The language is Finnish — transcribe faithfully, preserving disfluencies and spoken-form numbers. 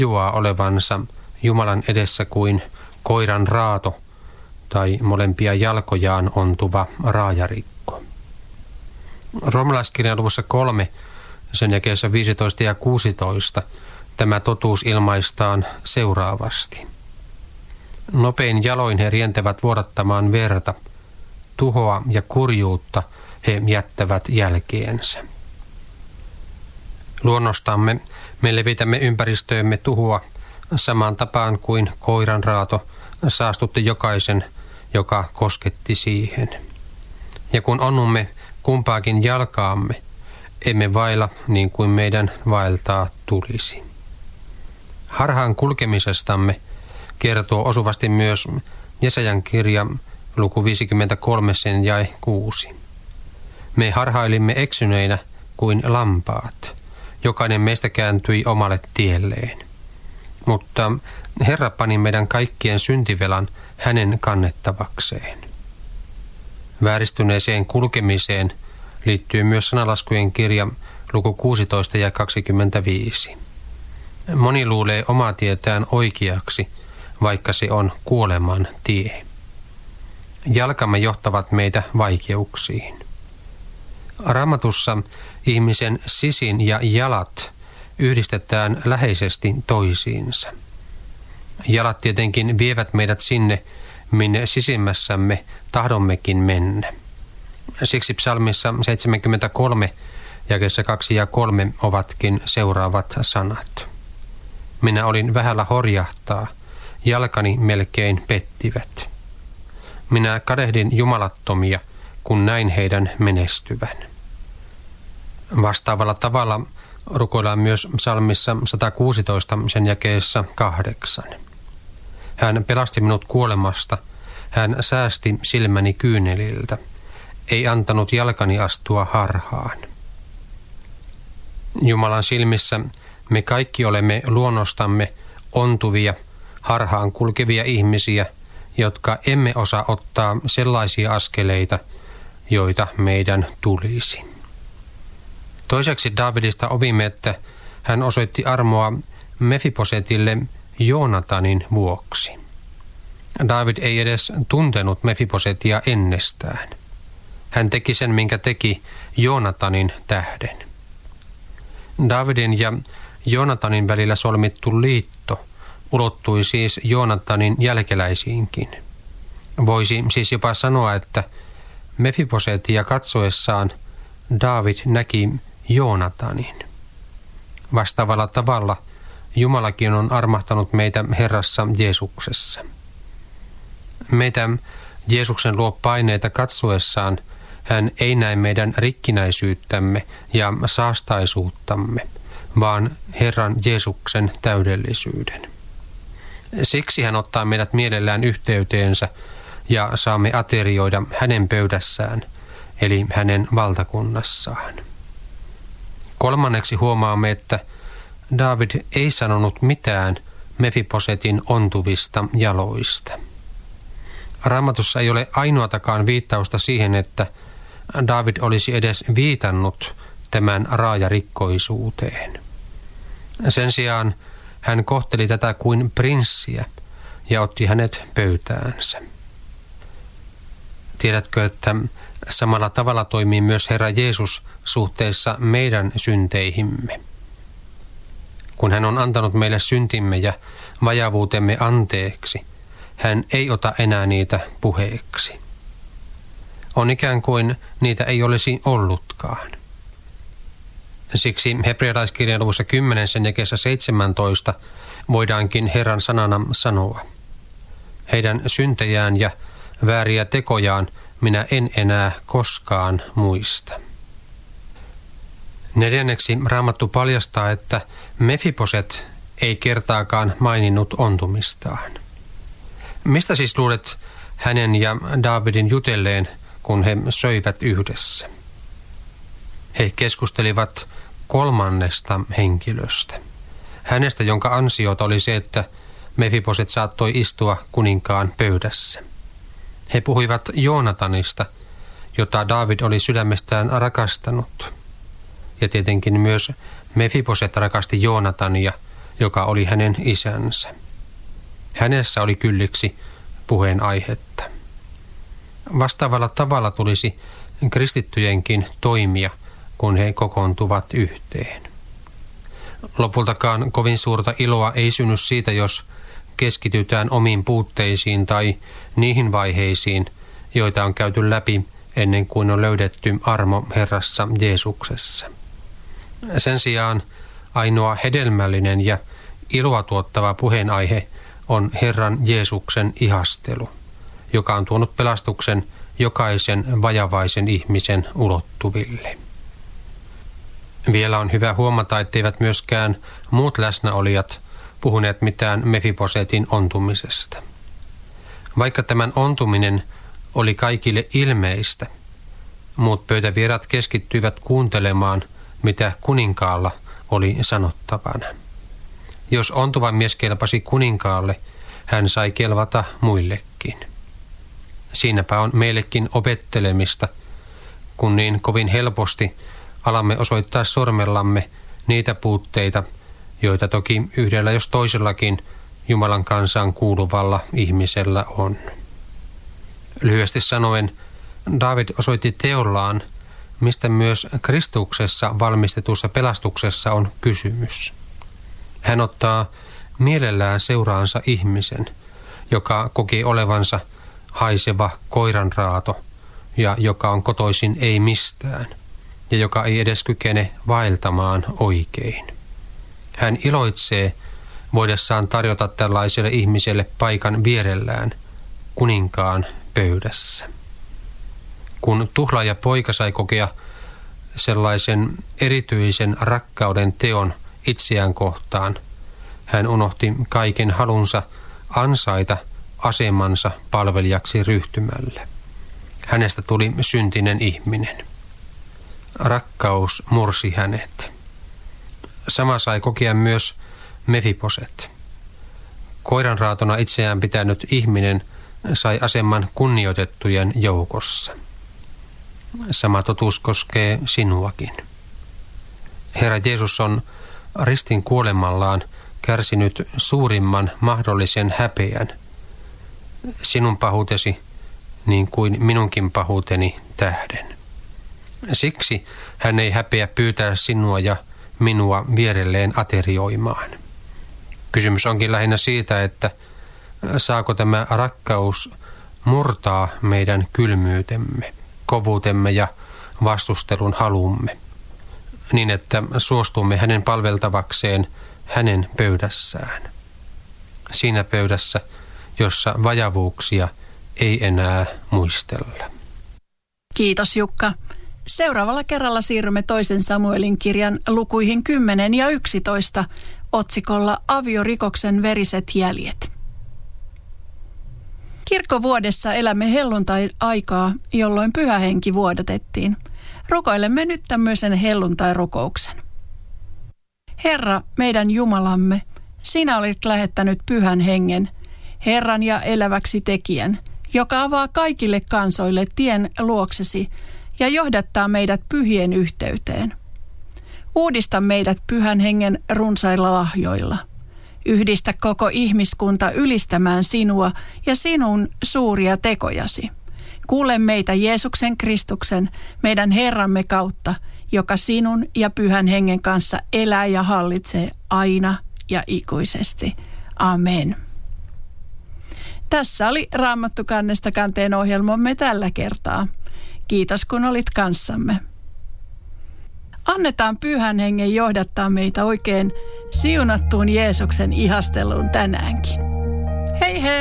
tajuaa olevansa Jumalan edessä kuin koiran raato tai molempia jalkojaan ontuva raajarikko. Roomalaiskirjan luvussa kolme, sen jakeessa viisitoista ja kuusitoista, tämä totuus ilmaistaan seuraavasti. Nopein jaloin he rientävät vuodattamaan verta, tuhoa ja kurjuutta he jättävät jälkeensä. Luonnostamme me levitämme ympäristöömme tuhoa samaan tapaan kuin koiranraato saastutti jokaisen, joka kosketti siihen. Ja kun onnumme kumpaakin jalkaamme, emme vailla niin kuin meidän vaeltaa tulisi. Harhaan kulkemisestamme kertoo osuvasti myös Jesajan kirja luku viisikymmentäkolme sen jae kuusi. Me harhailimme eksyneinä kuin lampaat. Jokainen meistä kääntyi omalle tielleen. Mutta Herra pani meidän kaikkien syntivelan hänen kannettavakseen. Vääristyneeseen kulkemiseen liittyy myös sanalaskujen kirja luku kuusitoista ja kaksikymmentäviisi. Moni luulee omaa tietään oikeaksi, vaikka se on kuoleman tie. Jalkamme johtavat meitä vaikeuksiin. Raamatussa ihmisen sisin ja jalat yhdistetään läheisesti toisiinsa. Jalat tietenkin vievät meidät sinne, minne sisimmässämme tahdommekin mennä. Siksi psalmissa seitsemänkymmentäkolme, jakeessa kaksi ja kolme ovatkin seuraavat sanat. Minä olin vähällä horjahtaa, jalkani melkein pettivät. Minä kadehdin jumalattomia, kun näin heidän menestyvän. Vastaavalla tavalla rukoillaan myös psalmissa sata kuusitoista sen jakeessa kahdeksan. Hän pelasti minut kuolemasta, hän säästi silmäni kyyneliltä, ei antanut jalkani astua harhaan. Jumalan silmissä me kaikki olemme luonnostamme ontuvia, harhaan kulkevia ihmisiä, jotka emme osaa ottaa sellaisia askeleita, joita meidän tulisi. Toiseksi Daavidista opimme, että hän osoitti armoa Mefibosetille Joonatanin vuoksi. Daavid ei edes tuntenut Mefibosetia ennestään. Hän teki sen, minkä teki Joonatanin tähden. Daavidin ja Joonatanin välillä solmittu liitto ulottui siis Joonatanin jälkeläisiinkin. Voisi siis jopa sanoa, että Mefibosetia katsoessaan Daavid näki Joonatanin. Vastaavalla tavalla Jumalakin on armahtanut meitä Herrassa Jeesuksessa. Meitä Jeesuksen luo paineita katsoessaan hän ei näe meidän rikkinäisyyttämme ja saastaisuuttamme, vaan Herran Jeesuksen täydellisyyden. Siksi hän ottaa meidät mielellään yhteyteensä ja saamme aterioida hänen pöydässään, eli hänen valtakunnassaan. Kolmanneksi huomaamme, että Daavid ei sanonut mitään Mefibosetin ontuvista jaloista. Raamatussa ei ole ainoatakaan viittausta siihen, että Daavid olisi edes viitannut tämän raajarikkoisuuteen. Sen sijaan hän kohteli tätä kuin prinssiä ja otti hänet pöytäänsä. Tiedätkö, että samalla tavalla toimii myös Herra Jeesus suhteessa meidän synteihimme? Kun hän on antanut meille syntimme ja vajavuutemme anteeksi, hän ei ota enää niitä puheeksi. On ikään kuin niitä ei olisi ollutkaan. Siksi hebrealaiskirjan luvussa kymmenen sen jakeessa seitsemäntoista voidaankin Herran sanana sanoa: heidän syntejään ja vääriä tekojaan minä en enää koskaan muista. Neljänneksi Raamattu paljastaa, että Mefiboset ei kertaakaan maininnut ontumistaan. Mistä siis luulet hänen ja Daavidin jutelleen, kun he söivät yhdessä? He keskustelivat kolmannesta henkilöstä. Hänestä, jonka ansiota oli se, että Mefiboset saattoi istua kuninkaan pöydässä. He puhuivat Joonatanista, jota Daavid oli sydämestään rakastanut. Ja tietenkin myös Mefiboset rakasti Joonatania joka oli hänen isänsä. Hänessä oli kylliksi puheenaihetta. Vastaavalla tavalla tulisi kristittyjenkin toimia, kun he kokoontuvat yhteen. Lopultakaan kovin suurta iloa ei synny siitä, jos keskitytään omiin puutteisiin tai niihin vaiheisiin, joita on käyty läpi ennen kuin on löydetty armo Herrassa Jeesuksessa. Sen sijaan ainoa hedelmällinen ja iloa tuottava puheenaihe on Herran Jeesuksen ihastelu, joka on tuonut pelastuksen jokaisen vajavaisen ihmisen ulottuville. Vielä on hyvä huomata, etteivät myöskään muut läsnäolijat puhuneet mitään Mefibosetin ontumisesta. Vaikka tämän ontuminen oli kaikille ilmeistä, muut pöytävierat keskittyivät kuuntelemaan, mitä kuninkaalla oli sanottavana. Jos ontuva mies kelpasi kuninkaalle, hän sai kelvata muillekin. Siinäpä on meillekin opettelemista, kun niin kovin helposti alamme osoittaa sormellamme niitä puutteita, joita toki yhdellä jos toisellakin Jumalan kansaan kuuluvalla ihmisellä on. Lyhyesti sanoen, Daavid osoitti teollaan, mistä myös Kristuksessa valmistetussa pelastuksessa on kysymys. Hän ottaa mielellään seuraansa ihmisen, joka koki olevansa haiseva koiranraato ja joka on kotoisin ei mistään ja joka ei edes kykene vaeltamaan oikein. Hän iloitsee voidessaan tarjota tällaiselle ihmiselle paikan vierellään kuninkaan pöydässä. Kun tuhlaaja poika sai kokea sellaisen erityisen rakkauden teon itseään kohtaan, hän unohti kaiken halunsa ansaita asemansa palvelijaksi ryhtymällä. Hänestä tuli syntinen ihminen. Rakkaus mursi hänet. Sama sai kokea myös Mefiboset. Koiranraatona itseään pitänyt ihminen sai aseman kunnioitettujen joukossa. Sama totuus koskee sinuakin. Herra Jeesus on ristin kuolemallaan kärsinyt suurimman mahdollisen häpeän. Sinun pahuutesi, niin kuin minunkin pahuuteni tähden. Siksi hän ei häpeä pyytää sinua ja minua vierelleen aterioimaan. Kysymys onkin lähinnä siitä, että saako tämä rakkaus murtaa meidän kylmyytemme, kovuutemme ja vastustelun halumme, niin että suostumme hänen palveltavakseen hänen pöydässään. Siinä pöydässä, jossa vajavuuksia ei enää muistella. Kiitos Jukka. Seuraavalla kerralla siirrymme toisen Samuelin kirjan lukuihin kymmenen ja yksitoista otsikolla Aviorikoksen veriset jäljet. Kirkkovuodessa elämme helluntai-aikaa, jolloin pyhä henki vuodatettiin. Rukoilemme nyt tämmöisen helluntai-rukouksen. Herra, meidän Jumalamme, sinä olet lähettänyt pyhän hengen, Herran ja eläväksi tekijän, joka avaa kaikille kansoille tien luoksesi ja johdattaa meidät pyhien yhteyteen. Uudista meidät pyhän hengen runsailla lahjoilla. Yhdistä koko ihmiskunta ylistämään sinua ja sinun suuria tekojasi. Kuule meitä Jeesuksen Kristuksen, meidän Herramme kautta, joka sinun ja pyhän hengen kanssa elää ja hallitsee aina ja ikuisesti. Amen. Tässä oli Raamattu kannesta kanteen ohjelmamme tällä kertaa. Kiitos kun olit kanssamme. Annetaan pyhän hengen johdattaa meitä oikein siunattuun Jeesuksen ihasteluun tänäänkin. Hei hei!